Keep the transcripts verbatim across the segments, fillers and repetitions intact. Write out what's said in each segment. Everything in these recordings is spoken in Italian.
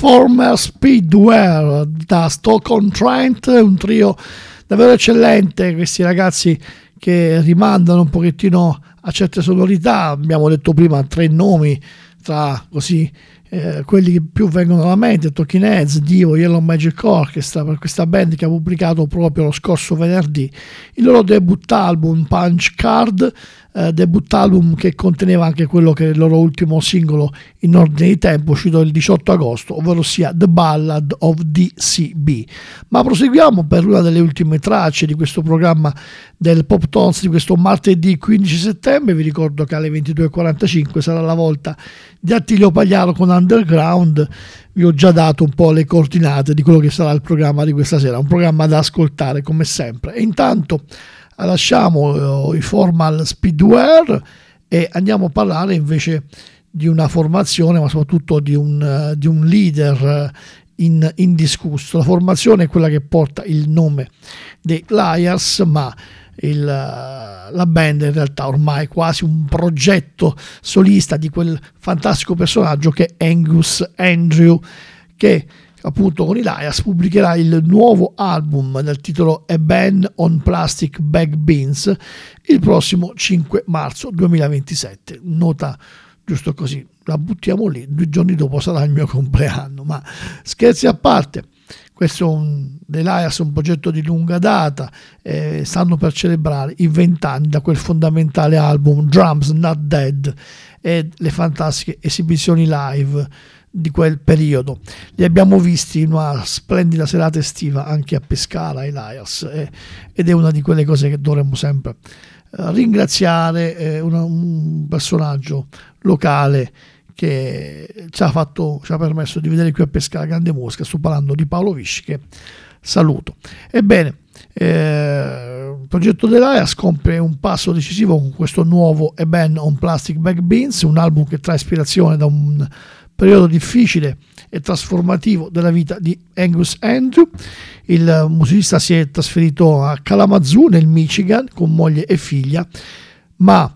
Former Speedwear da Stoke-on-Trent, un trio davvero eccellente, questi ragazzi che rimandano un pochettino a certe sonorità. Abbiamo detto prima tre nomi tra così eh, quelli che più vengono alla mente: Talking Heads, Dio, Yellow Magic Orchestra, per questa band che ha pubblicato proprio lo scorso venerdì il loro debut album Punch Card, eh, debut album che conteneva anche quello che è il loro ultimo singolo in ordine di tempo, uscito il diciotto agosto, ovvero sia The Ballad of D C B. Ma proseguiamo per una delle ultime tracce di questo programma del Pop Tones di questo martedì quindici settembre. Vi ricordo che alle ventidue e quarantacinque sarà la volta di Attilio Pagliaro con Underground. Vi ho già dato un po' le coordinate di quello che sarà il programma di questa sera, un programma da ascoltare come sempre. E intanto lasciamo uh, i Formal Speedwear e andiamo a parlare invece di una formazione, ma soprattutto di un, uh, di un leader uh, in, indiscusso. La formazione è quella che porta il nome dei Liars, ma il, la band in realtà ormai è quasi un progetto solista di quel fantastico personaggio che è Angus Andrew, che appunto con i Liars pubblicherà il nuovo album dal titolo A Ban on Plastic Bag Beans il prossimo cinque marzo duemilaventisette. Nota giusto così, la buttiamo lì, due giorni dopo sarà il mio compleanno. Ma scherzi a parte, questo è un, dei Liars, un progetto di lunga data, eh, stanno per celebrare i vent'anni da quel fondamentale album Drums Not Dead e le fantastiche esibizioni live di quel periodo. Li abbiamo visti in una splendida serata estiva anche a Pescara, i Liars, eh, ed è una di quelle cose che dovremmo sempre eh, ringraziare, eh, una, un personaggio locale che ci ha fatto, ci ha permesso di vedere qui a Pescara grande musica. Sto parlando di Paolo Visci, che saluto. Ebbene, eh, il progetto dell'Alias compie un passo decisivo con questo nuovo A Ban on Plastic Bag Beans, un album che trae ispirazione da un periodo difficile e trasformativo della vita di Angus Andrew. Il musicista si è trasferito a Kalamazoo nel Michigan con moglie e figlia, ma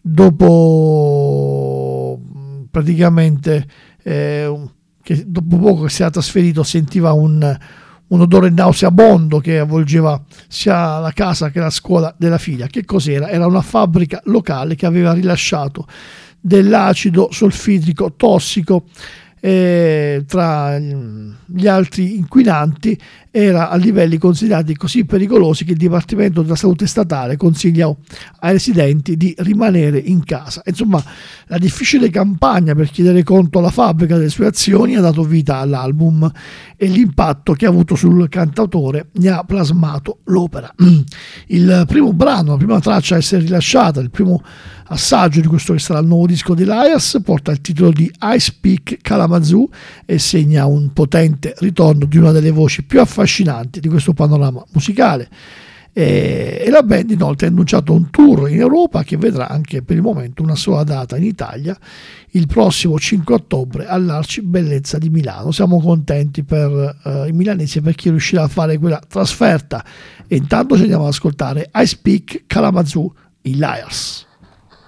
dopo praticamente eh, che dopo poco che si era trasferito sentiva un, un odore nauseabondo che avvolgeva sia la casa che la scuola della figlia. Che cos'era? Era una fabbrica locale che aveva rilasciato dell'acido solfidrico tossico, e tra gli altri inquinanti era a livelli considerati così pericolosi che il Dipartimento della Salute Statale consiglia ai residenti di rimanere in casa. Insomma, la difficile campagna per chiedere conto alla fabbrica delle sue azioni ha dato vita all'album e l'impatto che ha avuto sul cantautore ne ha plasmato l'opera. Il primo brano, la prima traccia a essere rilasciata, il primo assaggio di questo che sarà il nuovo disco di Liars, porta il titolo di Ice Peak Kalamazoo e segna un potente ritorno di una delle voci più affascinanti di questo panorama musicale. E, e la band inoltre ha annunciato un tour in Europa che vedrà anche per il momento una sola data in Italia, il prossimo cinque ottobre all'Arcibellezza di Milano. Siamo contenti per uh, i milanesi e per chi riuscirà a fare quella trasferta. E intanto ci andiamo ad ascoltare Ice Peak Kalamazoo, i Liars.